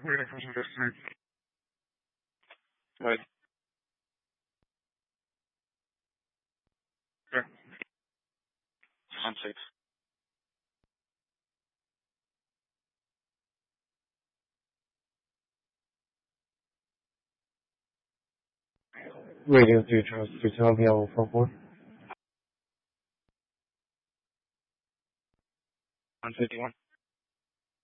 waiting for some destination. Right. Yeah. I'm safe. Radio 312 151. 151.